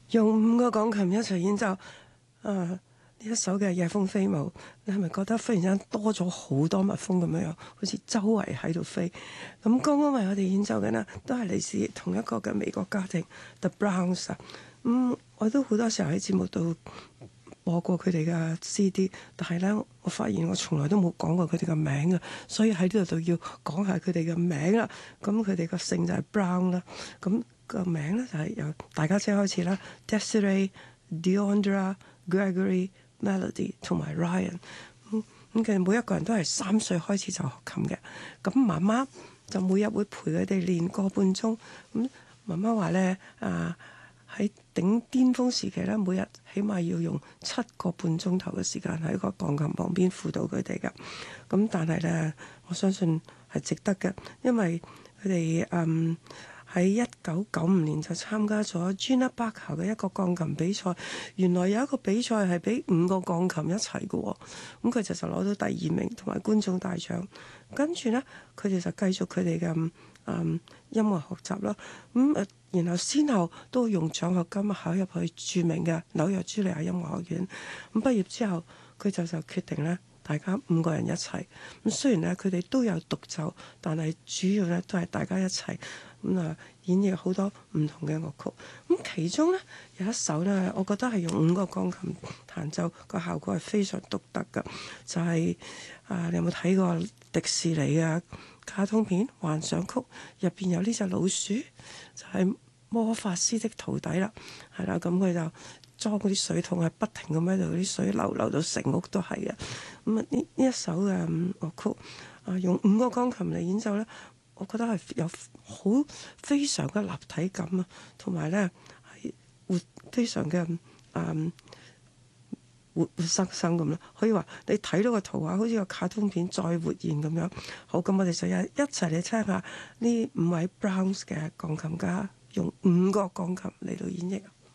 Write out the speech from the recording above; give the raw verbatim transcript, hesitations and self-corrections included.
用五個鋼琴一齊演奏，啊呢一首嘅《夜風飛舞》，你係咪覺得忽然間多咗好多蜜蜂咁樣，好似周圍喺度飛？咁剛剛為我哋演奏嘅呢，都係嚟自同一個嘅美國家庭 The Browns 啊。咁、嗯、我都好多時候喺節目度播過佢哋嘅 C D， 但係呢，我發現我從來都冇講過佢哋嘅名啊，所以喺呢度就要講下佢哋嘅名啦。咁佢哋個姓就係 Brown 啦。咁個名咧就係由大家姐開始啦 ，Desiree、Deondra、Gregory、Melody 同埋 Ryan。咁咁佢哋每一個人都係三歲開始就學琴嘅。咁媽媽就每日會陪佢哋練個半鐘。咁媽媽話咧啊，喺頂巔峰時期咧，每日起碼要用七個半鐘頭嘅時間喺個鋼琴旁邊輔導佢哋嘅。咁但係咧，我相信係值得嘅，因為佢哋嗯。喺一九九五年就參加咗 Gina Barker 嘅一個鋼琴比賽，原來有一個比賽係俾五個鋼琴一齊嘅喎，咁佢就就攞到第二名同埋觀眾大獎。跟住呢，佢哋就繼續佢哋嘅嗯音樂學習啦。咁誒，然後先後都用獎學金考入去著名嘅紐約茱莉亞音樂學院。咁畢業之後，佢就就決定呢，大家五個人一齊。咁雖然呢，佢哋都有獨奏，但係主要呢都係大家一齊。咁啊，演繹好多唔同嘅樂曲。咁其中咧有一首咧，我覺得係用五個鋼琴彈奏，個效果係非常獨特嘅。就係、是、啊，你有冇睇過迪士尼嘅卡通片《幻想曲》入邊有呢隻老鼠，就係、是、魔法師的徒弟啦。係啦，咁佢就裝嗰啲水桶，係不停咁喺度，啲水流流到成屋都係嘅。咁啊，呢呢一首嘅樂曲啊，用五個鋼琴嚟演奏咧。我覺得係有好非常嘅立體感啊，同埋咧係活非常嘅誒活活生生咁咯。可以話你睇到個圖畫，好似個卡通片再活現咁樣。好，咁我哋就一一齊嚟聽下呢五位 Browns 嘅鋼琴家用五個鋼琴嚟到演繹。